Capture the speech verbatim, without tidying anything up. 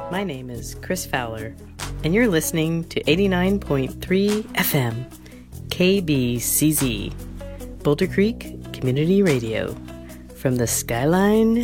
My name is Chris Fowler, and you're listening to eighty-nine point three F M, K B C Z, Boulder Creek Community Radio, from the skyline